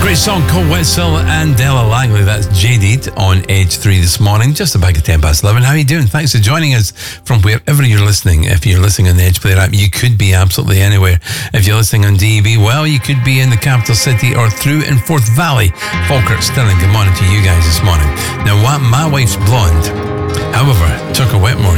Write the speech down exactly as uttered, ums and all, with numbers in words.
Great song called Wetzel and Della Langley. That's Jaded on Edge three this morning, just about at ten past eleven. How are you doing? Thanks for joining us from wherever you're listening. If you're listening on the Edge Player app, you could be absolutely anywhere. If you're listening on D A B, well, you could be in the capital city or through in Forth Valley. Falkirk, Stirling, good morning to you guys this morning. Now, my wife's blonde. However, Tucker Wetmore